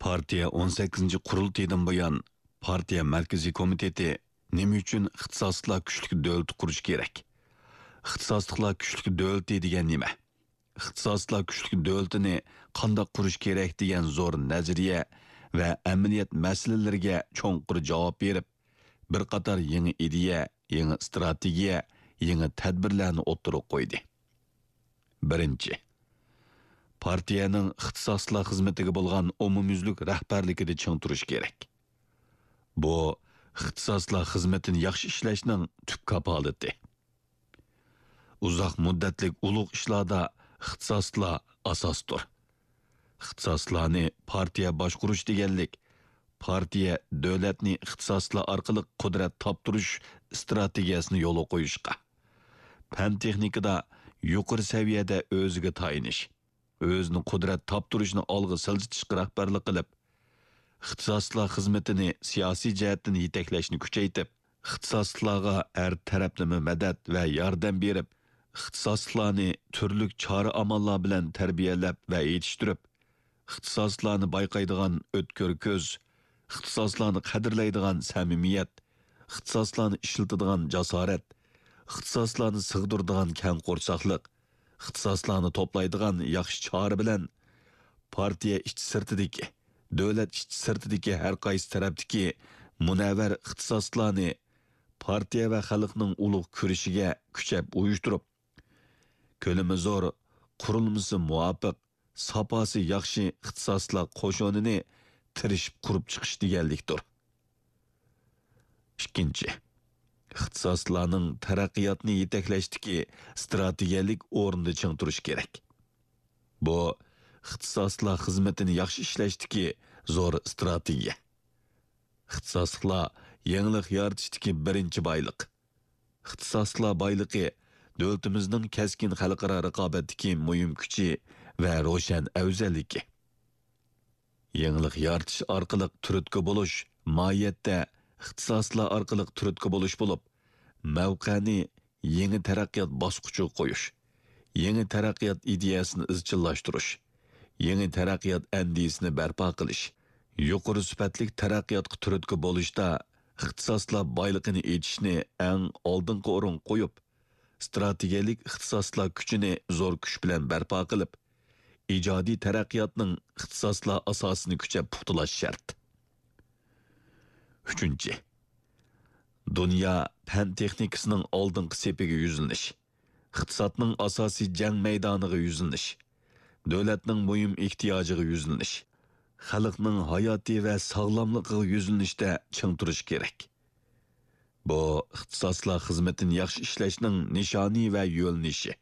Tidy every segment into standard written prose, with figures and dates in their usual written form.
Partiya 18. qurultaydan buyon partiya markaziy komiteti nima uchun ixtisoslar kuchli davlat qurish kerak? Ixtisosliklar kuchli davlat degan nima? Ixtisoslar kuchli davlatini qanday qurish kerak degan zo'r nazariya va amaliyot masalalariga cho'nqur javob berib, bir qator yangi ideya, yangi strategiya, yangi tadbirlarni o'ttirib qo'ydi. Birinchi, partiyaning ixtisoslar xizmatiga bo'lgan umumyuzlik rahbarligida ching turish kerak. Bu ixtisoslar xizmatini yaxshi ishlashning tub kapolati. Uzoq muddatlik ulug' ishlarda ixtisoslar asosdir. Ixtisoslarni partiya boshqurish deganlik, partiya davlatni ixtisoslar orqali qudrat toptirish strategiyasini yo'l qo'yishga, fan texnikada yuqori saviyada o'ziga tayinish, o'zini qudrat toptirishni olg'a siljitishga rahbarlik qilib, ixtisoslar xizmatini siyosiy jihatdan yetaklashni kuchaytirib, ixtisoslarga har taraflama madad va yordam berib, ixtisoslarni turli chora amallar bilan tarbiyalab va yetishtirib, ixtisoslarni bayqaydigan o'tkir ko'z, ixtisoslarni qadrlaydigan samimiyat, ixtisoslarni ishlatadigan jasorat, ixtisoslarni sig'diradigan kang qo'rsoqlik, ixtisoslarni to'playdigan yaxshi chora bilan partiya ichki-sirtidagi, davlat ichki-sirtidagi har qaysi tarafdagi munavvar ixtisoslarni partiya va xalqning ulug' kurishiga kuchab uyushtirib, ko'lami zo'r, qurilmasi muvofiq, saposi yaxshi ixtisoslar qo'shonini tirishib qurib chiqish deganlikdir. Ikkinchi, ixtisoslarning taraqqiyotni yetaklashdagi strategiyalik o'rinda ching turish kerak. Bu ixtisoslar xizmatini yaxshi ishlashdagi zo'r strategiya. Ixtisoslar yangilik yaratishdagi birinchi boyliq. Ixtisoslar boyligi davlatimizning keskin xalqaro raqobatdagi muhim kuchi va ro'shan afzalligi. Yangilik yaratish orqali turtki bo'lish mohiyatda ixtisoslar orqali turtki bo'lish bo'lib, mavqani yangi taraqqiyot bosqichiga qo'yish, yangi taraqqiyot ideyasini izchillashtirish, yangi taraqqiyot andisini barpo qilish, yuqori sifatli taraqqiyotga turtki bo'lishda ixtisoslar boyligini etishni eng oldingi o'rin qo'yib, strategiyalik ixtisoslar kuchini zo'r kuch bilan barpo qilib, ijodiy taraqqiyotning ixtisoslar asosini kuchab puxtalash shart. Uchinchi, dunyo fan texnikasining oldingi sepiga yuzlanish, iqtisodning asosiy jang maydoniga yuzlanish, davlatning muhim ehtiyojiga yuzlanish, xalqning hayoti va sog'lomligiga yuzlanishda ching turish kerak. Bu ixtisoslar xizmatini yaxshi ishlashning nishoni va yo'lnishi.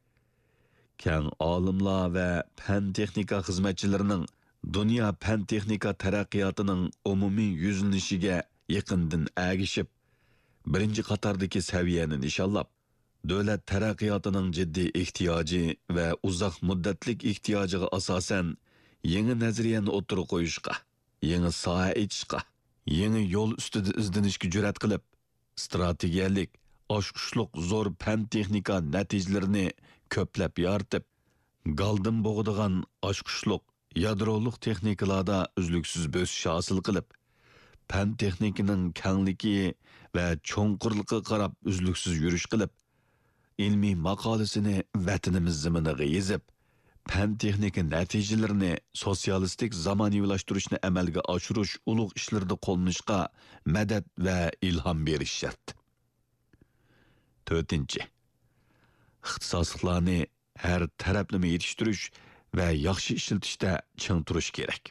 Kang olimlar va fan texnika xizmatchilarining dunyo fan texnika taraqqiyotining umumiy yuzlanishiga yaqindan agishib, birinchi qatordagi saviyani nishonlab, davlat taraqqiyotining jiddiy ehtiyoji va uzoq muddatlik ehtiyojiga asosan yangi nazariyani o'tirib qo'yishga, yangi soha etishga, yangi yo'l ustida izlanishga jur'at qilib, strategiyalik, oshqushliq zo'r fan texnika natijalarini ko'plab yaratib, galdim bo'g'digan oshqushliq, yadroliq texnikalarda uzluksiz bo'sish hosil qilib, fan texnikining kangligi va cho'nqurligiga qarab uzluksiz yurish qilib, ilmiy maqolasini vatanimiz zaminiga yezib, fan texnika natijalarini sotsialistik zamonaviylashtirishni amalga oshirish ulug' ishlarda qo'llanishga madad va ilhom berish shart. To'rtinchi, ixtisoslarni har taraflama yetishtirish va yaxshi ishlatishda ching turish kerak.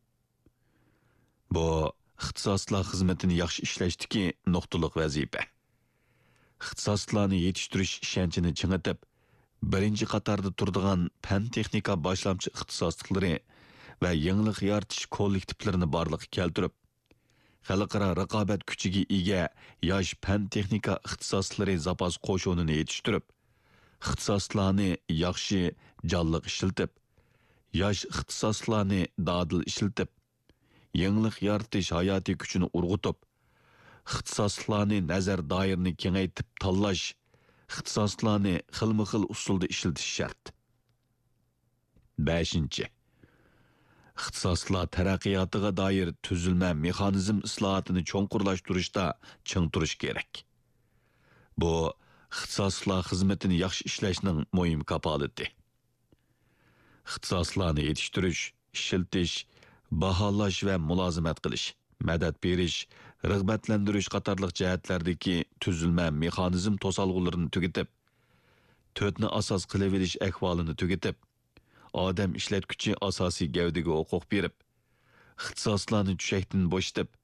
Bu ixtisoslar xizmatini yaxshi ishlashdagi nuqtaliq vazifa. Ixtisoslarni yetishtirish ishonchini chingitib, birinchi qatorda turadigan fan texnika boshlamchi ixtisosliklari va yangilik yaratish kollektivlarini borliqqa keltirib, xalqaro raqobat kuchiga ega yosh fan texnika ixtisoslari zapas qo'shonini yetishtirib, ixtisoslarni yaxshi jonliq ishlatib, yosh ixtisoslarni dadil ishlatib, yangilik yaratish hayotiy kuchini urg'utib, ixtisoslarni nazar doirini kengaytib tanlash, ixtisoslarni xilma-xil usulda ishlatish shart. 5. ixtisoslar taraqqiyotiga doir tuzilma mexanizm islohotini cho'nqurlashtirishda ching turish kerak. Bu ixtisoslar xizmatini yaxshi ishlashning muhim kapolati. ixtisoslarni yetishtirish, ishiltish, baholash va mulozimat qilish, madad berish, rag'batlantirish qatorliq jihatlardagi tuzilma mexanizm to'solg'ularini tugatib, to'rtni asos qilib olish ahvolini tugatib, odam ishlatkuchi asosiy gavdaga huquq berib, ixtisoslarni tushakdan bo'shatib,